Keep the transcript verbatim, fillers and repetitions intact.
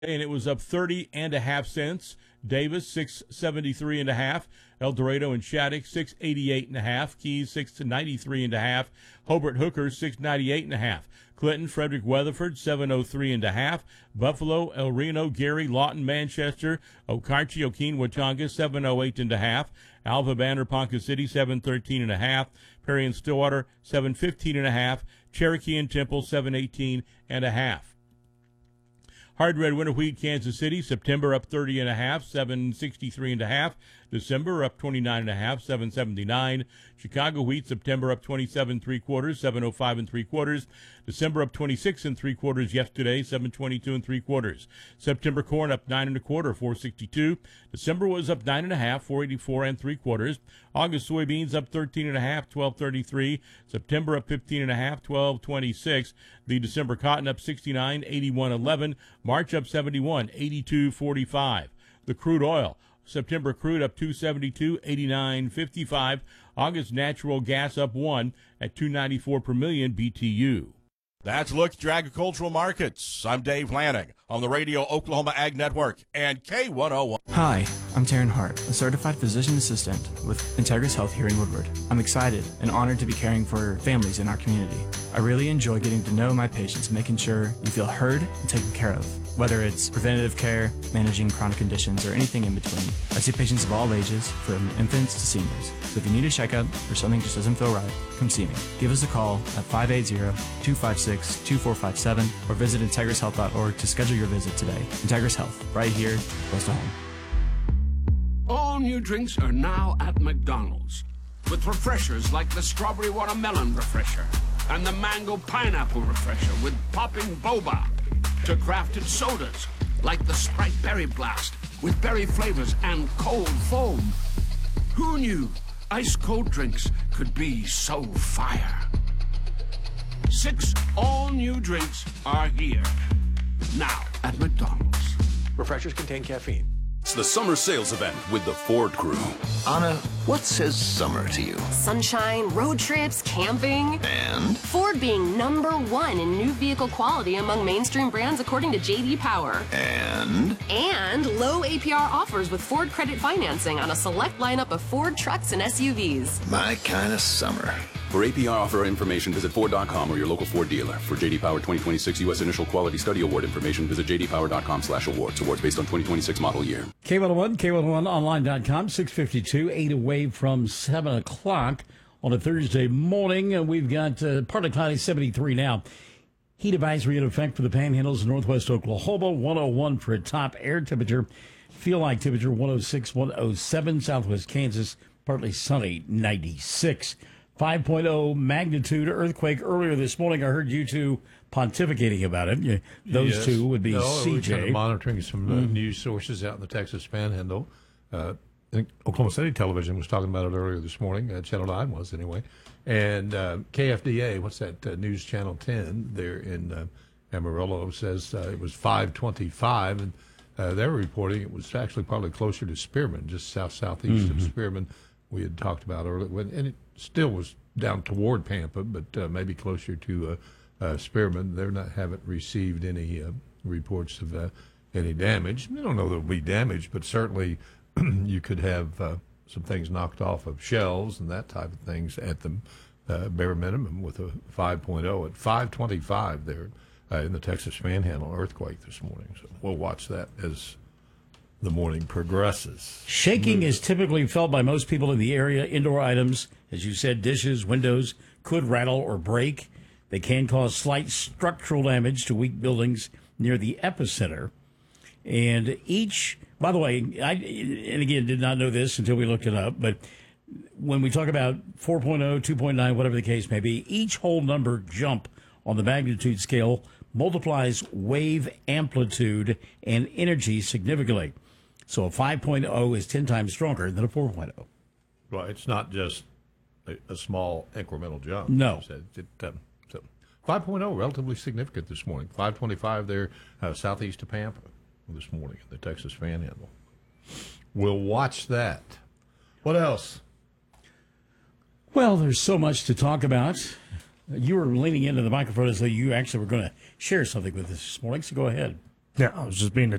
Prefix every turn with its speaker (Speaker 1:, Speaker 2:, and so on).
Speaker 1: and it was up thirty and a half cents. Davis six seventy-three and a half. El Dorado and Shattuck six eighty-eight and a half. Keys six ninety-three and a half. Hobart Hooker six ninety-eight and a half. Clinton, Frederick, Weatherford seven oh three and a half. Buffalo, El Reno, Gary, Lawton, Manchester, Okarche, Okeen, Watonga seven oh eight and a half. Alva, Banner, Ponca City seven thirteen and a half. Perry and Stillwater seven fifteen and a half. Cherokee and Temple seven eighteen and a half. Hard red winter wheat, Kansas City, September up thirty and a half, seven sixty-three and a half. December up twenty-nine and a half, seven seventy-nine. Chicago wheat, September up twenty-seven three quarters, seven oh five and three quarters. December up twenty-six and three quarters yesterday, seven twenty-two and three quarters. September corn up nine and a quarter, four sixty-two. December was up nine and a half, four eighty-four and three quarters. August soybeans up thirteen and a half, twelve thirty-three. September up fifteen and a half, twelve twenty-six. The December cotton up sixty-nine, eighty-one eleven. March up seventy-one, eighty-two forty-five. The crude oil, September crude up two seventy-two, eighty-nine fifty-five. August natural gas up one at two ninety-four per million B T U.
Speaker 2: That's a look at your agricultural markets. I'm Dave Lanning on the Radio Oklahoma Ag Network and K one oh one.
Speaker 3: Hi, I'm Taryn Hart, a certified physician assistant with Integris Health here in Woodward. I'm excited and honored to be caring for families in our community. I really enjoy getting to know my patients, making sure you feel heard and taken care of, whether it's preventative care, managing chronic conditions, or anything in between. I see patients of all ages, from infants to seniors. So if you need a checkup or something just doesn't feel right, come see me. Give us a call at five eight zero, two five six, two four five seven or visit integris health dot org to schedule your visit today. Integris Health, right here, close to home.
Speaker 4: All new drinks are now at McDonald's, with refreshers like the Strawberry Watermelon Refresher and the Mango Pineapple Refresher with popping boba, to crafted sodas like the Sprite Berry Blast with berry flavors and cold foam. Who knew ice-cold drinks could be so fire? Six all-new drinks are here, now at McDonald's.
Speaker 5: Refreshers contain caffeine.
Speaker 6: It's the summer sales event with the Ford crew.
Speaker 7: Anna, what says summer to you?
Speaker 8: Sunshine, road trips, camping.
Speaker 7: And?
Speaker 8: Ford being number one in new vehicle quality among mainstream brands according to J D Power.
Speaker 7: And?
Speaker 8: And low A P R offers with Ford credit financing on a select lineup of Ford trucks and S U Vs.
Speaker 7: My kind of summer.
Speaker 6: For A P R offer information, visit Ford dot com or your local Ford dealer. For J D Power twenty twenty-six U S Initial Quality Study Award information, visit j d power dot com slash awards. Awards based on twenty twenty-six model year.
Speaker 9: K one oh one, K one oh one online dot com, six fifty-two, eight away from seven o'clock on a Thursday morning. And we've got uh, partly cloudy, seventy-three now. Heat advisory in effect for the panhandles of northwest Oklahoma, one oh one for a top air temperature. Feel like temperature one oh six, one oh seven. Southwest Kansas, partly sunny, ninety-six. five point oh magnitude earthquake earlier this morning. I heard you two pontificating about it. Those
Speaker 10: yes.
Speaker 9: two would be
Speaker 10: no,
Speaker 9: C J.
Speaker 10: We're kind of monitoring some uh,
Speaker 9: mm.
Speaker 10: news sources out in the Texas Panhandle. Uh, I think Oklahoma City Television was talking about it earlier this morning. Uh, Channel nine was, anyway. And uh, K F D A, what's that, uh, News Channel ten there in uh, Amarillo, says uh, it was five twenty-five. And uh, they were reporting it was actually probably closer to Spearman, just south-southeast mm-hmm. of Spearman. We had talked about earlier. And it still was down toward Pampa, but uh, maybe closer to uh, uh, Spearman. They're not haven't received any uh, reports of uh, any damage. I don't know there'll be damage, but certainly you could have uh, some things knocked off of shelves and that type of things at the uh, bare minimum with a five point oh at five twenty-five there uh, in the Texas Panhandle earthquake this morning. So we'll watch that as the morning progresses.
Speaker 9: Shaking mm. is typically felt by most people in the area. Indoor items, as you said, dishes, windows, could rattle or break. They can cause slight structural damage to weak buildings near the epicenter. And each, by the way, I, and again, did not know this until we looked it up, but when we talk about four point oh, two point nine, whatever the case may be, each whole number jump on the magnitude scale multiplies wave amplitude and energy significantly. So a five point oh is ten times stronger than a four point oh.
Speaker 10: Well, it's not just a, a small incremental jump.
Speaker 9: No.
Speaker 10: It, it, um, so five point oh, relatively significant this morning. five twenty-five there uh, southeast of Pampa this morning in the Texas Panhandle. We'll watch that. What else?
Speaker 9: Well, there's so much to talk about. You were leaning into the microphone as though you actually were going to share something with us this morning, so go ahead.
Speaker 11: Yeah, I was just being a